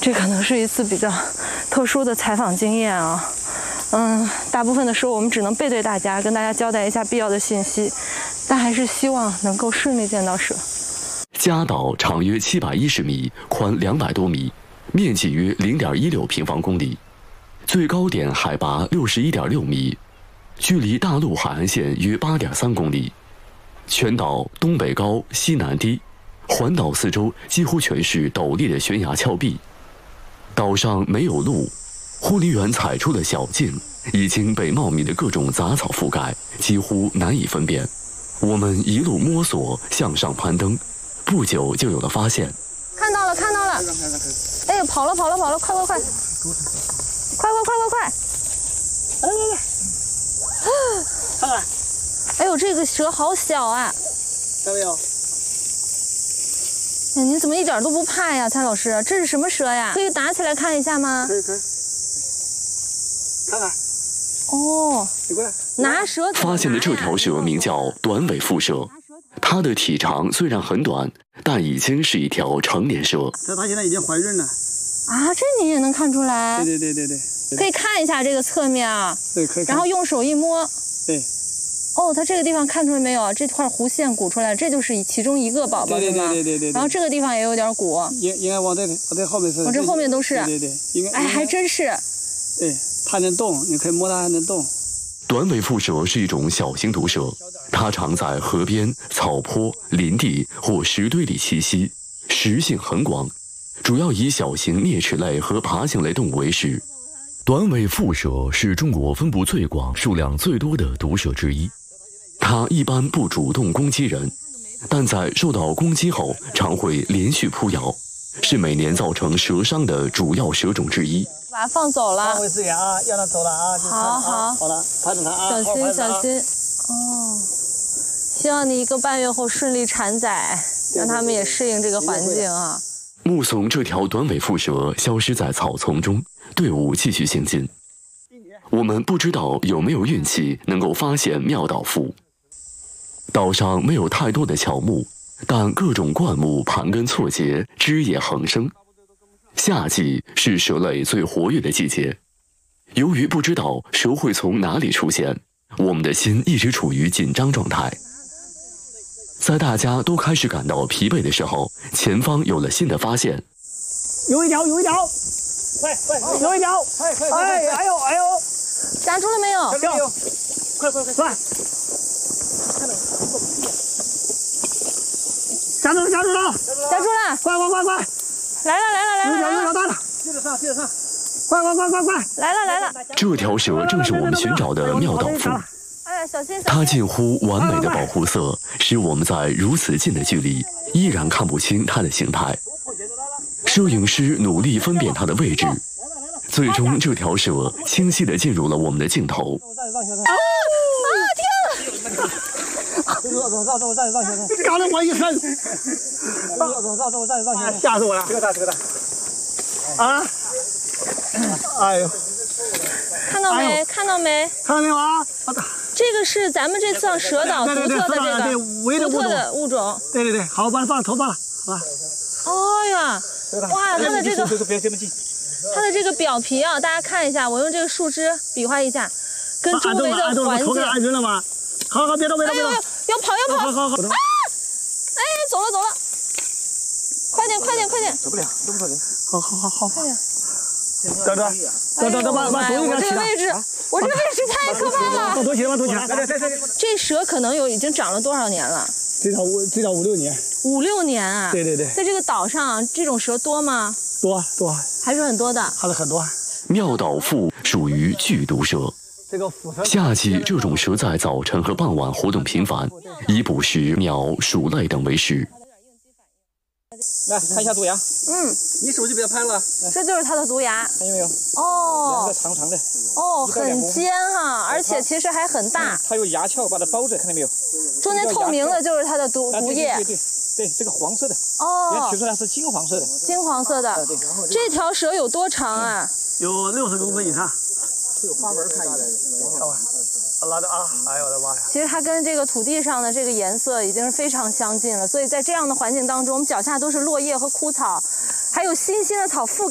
这可能是一次比较特殊的采访经验啊。大部分的时候我们只能背对大家，跟大家交代一下必要的信息，但还是希望能够顺利见到蛇。 嘉岛长约710米，宽200多米，面积约0.16平方公里，最高点海拔61.6米，距离大陆海岸线约8.3公里。全岛东北高，西南低，环岛四周几乎全是陡立的悬崖峭壁。岛上没有路，护林员踩出的小径已经被茂密的各种杂草覆盖，几乎难以分辨。我们一路摸索向上攀登，不久就有了发现。 看到了！哎呦，跑了！快！ 来！ 哎呦，这个蛇好小啊！ 看到没有？ 哎，您怎么一点都不怕呀，蔡老师？这是什么蛇呀？可以拿起来看一下吗？ 可以。看看。 哦， 你过来。 拿蛇怎么拿呀？ 发现的这条蛇名叫短尾腹蛇，它的体长虽然很短，但已经是一条成年蛇。 它现在已经怀孕了。 啊，这你也能看出来？ 对。 可以看一下这个侧面啊。 对，可以。 然后用手一摸。 对。 哦，它这个地方看出来没有？这块弧线鼓出来，这就是其中一个宝宝， 对。 然后这个地方也有点鼓。 应该往这后面是。 往这后面都是。 对，应该。 哎，还真是。 对，它能动，你可以摸它还能动。 短尾腹蛇是一种小型毒蛇，它常在河边、草坡、林地或石堆里栖息，食性很广，主要以小型啮齿类和爬行类动物为食。短尾腹蛇是中国分布最广、数量最多的毒蛇之一。它一般不主动攻击人，但在受到攻击后常会连续扑咬，是每年造成蛇伤的主要蛇种之一。 把它放走了。 放回资源啊，让它走了啊。好了，拍着它啊。 小心。哦，希望你1个半月后顺利产崽，让它们也适应这个环境啊。 目送这条短尾腹蛇消失在草丛中，队伍继续行进。我们不知道有没有运气能够发现妙岛腹。岛上没有太多的乔木，但各种灌木盘根错节，枝叶横生。夏季是蛇类最活跃的季节，由于不知道蛇会从哪里出现，我们的心一直处于紧张状态。在大家都开始感到疲惫的时候，前方有了新的发现。 有一条，快，有一条，哎呦， 夹住了没有？ 快，夹住了，快， 来了！ 有条大的，接着上，快！ 来了！ 这条蛇正是我们寻找的妙岛腹。 哎呀，小心！ 它近乎完美的保护色，使我们在如此近的距离依然看不清它的形态。摄影师努力分辨它的位置，最终这条蛇清晰地进入了我们的镜头。 天啊！ 嘎了我一声，吓死我了！这个大。啊！哎呦！ 看到没？看到没有啊？ 这个是咱们这次上蛇岛独特的这个独特的物种。 对，好，把它放了，头放了，好吧？ 哦呀！哇，它的这个表皮啊，大家看一下，我用这个树枝比划一下，跟周围的环境。 安全了吗？好，别动。 哎呦，要跑！ 好！ 啊！哎，走了！快点！ 走不了。好， 快点！ 等，把左我这个位置太可怕了！ 往左起来！ 这蛇可能已经长了多少年了？ 最少5-6年。 5-6年啊！ 对。 在这个岛上，这种蛇多吗？ 多， 还是很多的。 还是很多。 妙岛腹属于剧毒蛇。夏季这种蛇在早晨和傍晚活动频繁，以捕食鸟、鼠类等为食。 来看一下毒牙。你手就别拍了。 这就是它的毒牙。 看见没有？ 哦。 2个长的。 哦，很尖哈，而且其实还很大。 它有牙鞘把它包着，看见没有？ 中间透明的就是它的毒液。 对，这个黄色的。 哦。 原来取出来是金黄色的。 金黄色的。 对。 这条蛇有多长啊？ 有60公分以上。这有花纹看一下。拉着啊！哎呦我的妈呀！ 其实它跟这个土地上的这个颜色已经是非常相近了，所以在这样的环境当中，我们脚下都是落叶和枯草，还有新鲜的草覆盖。